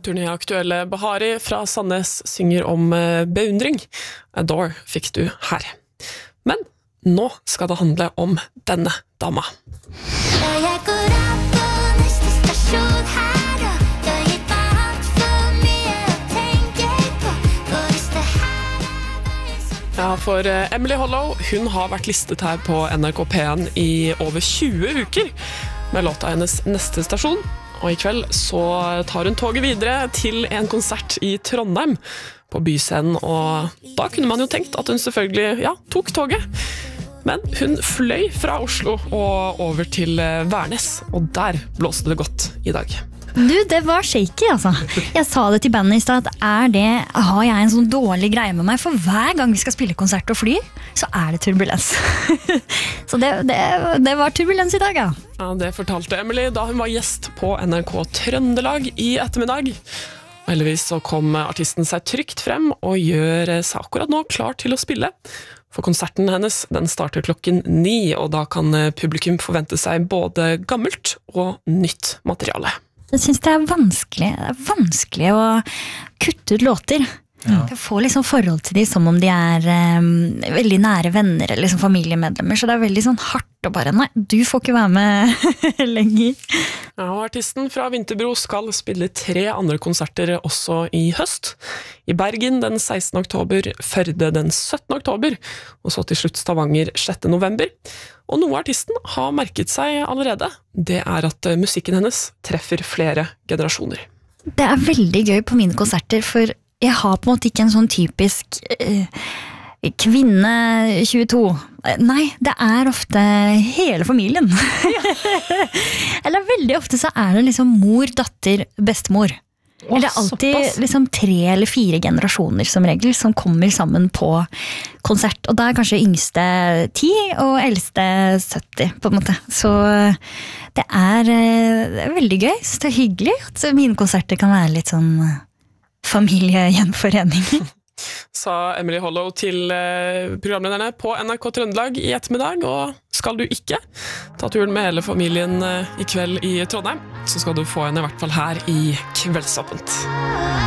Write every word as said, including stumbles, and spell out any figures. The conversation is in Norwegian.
Turnéaktuelle Bahari fra Sandnes synger om beundring. Adore fikk du her. Men nå skal det handle om denne dama. Jeg går av på neste stasjon her, og jeg gir meg alt for mye å tenke på. For hvis det her er veien som Ja, for Emily Hollow, hun har vært listet her på N R K P én i over tjue uker med låta hennes Neste stasjon. Og i kveld så tar hun toget videre til en konsert i Trondheim på Byscenen, og da kunne man jo tenkt at hun selvfølgelig, ja, tok toget. Men hun fløy fra Oslo og over til Værnes, og der blåste det godt i dag. Du, det var shaky, altså. Jeg sa det til bandet i sted at er det, har jeg en sånn dårlig greie med meg, for hver gang vi skal spille konsert og fly, så er det turbulens. Så det, det, det var turbulens i dag, ja. Ja, det fortalte Emily da hun var gjest på N R K Trøndelag i ettermiddag. Og heldigvis så kom artisten seg trygt frem og gjør seg akkurat nå klar til å spille. For konserten hennes, den starter klokken ni, og da kan publikum forvente seg både gammelt og nytt materiale. Jeg synes det er vanskelig, det er vanskelig å kutte ut låter. Ja. Jeg får liksom forhold til de som om de er um, veldig nære venner eller liksom familiemedlemmer, så det er veldig sånn hardt og bare, nei, du får ikke være med lenger. Ja, og artisten fra Vinterbro skal spille tre andre konserter også i høst. I Bergen den sekstende oktober, Førde den syttende oktober, og så til slutt Stavanger sjette november. Og noe artisten har merket seg allerede, det er at musikken hennes treffer flere generasjoner. Det er veldig gøy på mine konserter, for jeg har på en måte ikke en sånn typisk eh, kvinne tjueto. Nei, det er ofte hele familien. Eller veldig ofte så er det liksom mor, datter, bestemor. Åh, Eller alltid såpass. liksom tre eller fire generasjoner som regel som kommer sammen på konsert. Og da er kanskje yngste ti og eldste sytti på en måte. Så det er, det er veldig gøy. Så det er hyggelig at mine konserter kan være litt sånn familiegjenforening. Sa Emily Hollow til programlederne på N R K Trøndelag i ettermiddag, og skal du ikke ta turen med hele familien i kveld i Trondheim, så skal du få henne i hvert fall her i Kveldsåpent.